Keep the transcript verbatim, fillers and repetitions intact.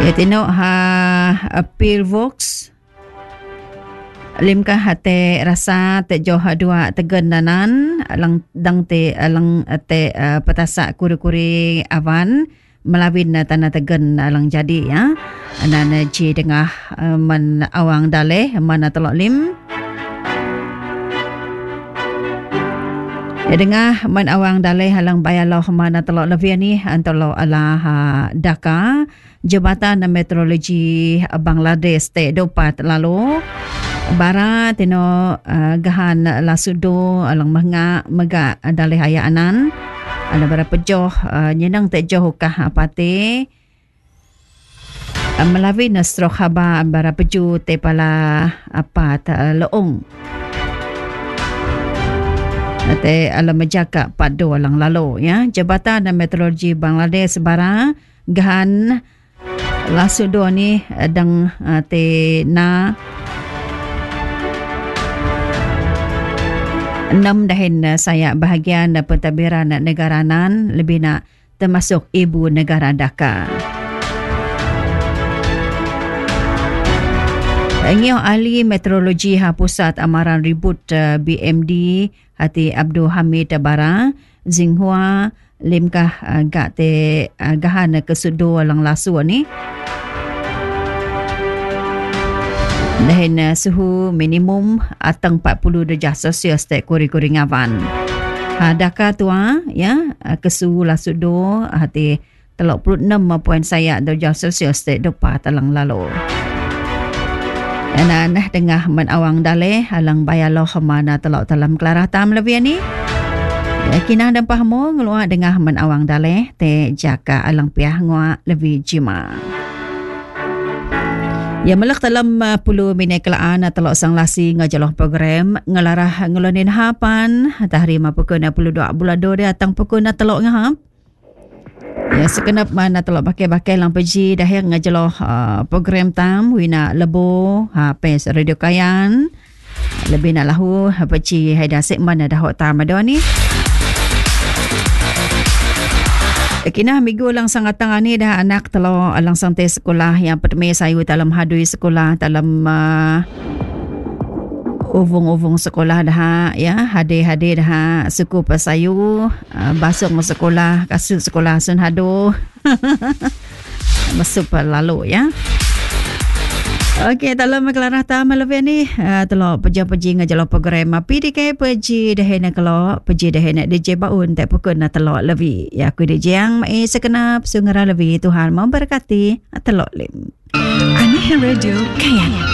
Ya tino ha appeal vox limkah hate rasa te jo dua tegenanan alang dang te alang te uh, petasak kuri-kuri awan melawin tanah tegen alang jadi ya anan ji dengah uh, men awang daleh mana telok lim ya dengah men awang daleh halang bayaloh mana telok lebih ni antolo ala ha, Dhaka Jabatan Meteorologi Bangladesh te dopat lalu bara tino uh, gahan lasudo alang menga mega daleh ayanan ada berapa joh uh, nyenang te joh kah apate uh, melawi nastro khaba bara peju te pala apa ta leong te alam menjaga padu alang lalu ya Jabatan Meteorologi Bangladesh bara gahan lasudo ni dang uh, te na enam dahin saya bahagian pentadbiran negaranan lebih nak termasuk ibu negara Dhaka. Ngio ahli meteorologi ha pusat amaran ribut uh, B M D hati Abdul Hamid Bara Zinghua limkah uh, gak te uh, gahan kesudo lang lasu ni. Dahin uh, suhu minimum atang empat puluh darjah Celsius te kuri-kuri ngawan. Ha Dhaka tua ya uh, kesu lasudo hati telok puluh enam poin saya darjah Celsius te dopa talang lalu. Dan nah dengah men awang daleh halang bayaloh mana telok dalam kelarah tam lebih ni. Ya, kinah dan pahmo ngeluar dengah men awang daleh te jaka alang piah ngua lebih jima. Ya melak dalam uh, puluh minit kelaan telok sang lasi ngajaloh program ngelarah ngelonin hapan tahri ma pukul dua puluh dua bulan dua datang pukul na telok ngahap. Ya sekenap mana telok pakai-pakai lang peji dah yang ngajaloh uh, program tam wina lebo ha pes radio kayan lebih nak lahu ha peji haida segmen dah hok tam ada ni. Kina minggu lang sang atang ni dah anak telo alang sang te sekolah yang pertama sayu dalam hadui sekolah dalam uh, uvung-uvung sekolah dah ya hade-hade dah suku pasayu uh, basung sekolah kasut sekolah sun hadu masuk lalu ya. Okey dalam kelarah tam lebih ni uh, telo peja-peji ngajalo program P D K peji dah nak kalau peji dah nak D J baun tak pukul na telo lebih ya aku D J yang mai sekenap sungara lebih Tuhan memberkati telo lim. Ani radio kayan